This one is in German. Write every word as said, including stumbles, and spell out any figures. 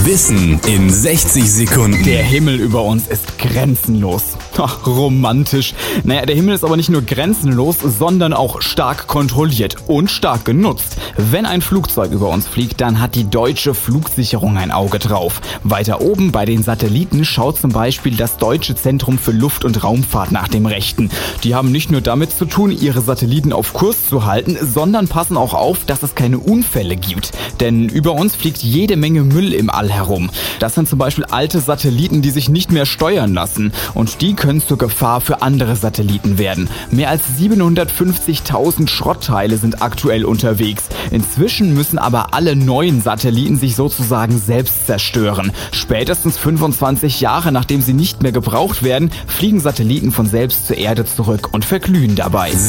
Wissen in sechzig Sekunden. Der Himmel über uns ist grenzenlos. Ach, romantisch. Naja, der Himmel ist aber nicht nur grenzenlos, sondern auch stark kontrolliert und stark genutzt. Wenn ein Flugzeug über uns fliegt, dann hat die deutsche Flugsicherung ein Auge drauf. Weiter oben bei den Satelliten schaut zum Beispiel das Deutsche Zentrum für Luft- und Raumfahrt nach dem Rechten. Die haben nicht nur damit zu tun, ihre Satelliten auf Kurs zu halten, sondern passen auch auf, dass es keine Unfälle gibt. Denn über uns fliegt jede Menge Müll im All herum. Das sind zum Beispiel alte Satelliten, die sich nicht mehr steuern lassen. Und die können zur Gefahr für andere Satelliten werden. Mehr als siebenhundertfünfzigtausend Schrottteile sind aktuell unterwegs. Inzwischen müssen aber alle neuen Satelliten sich sozusagen selbst zerstören. Spätestens fünfundzwanzig Jahre nachdem sie nicht mehr gebraucht werden, fliegen Satelliten von selbst zur Erde zurück und verglühen dabei.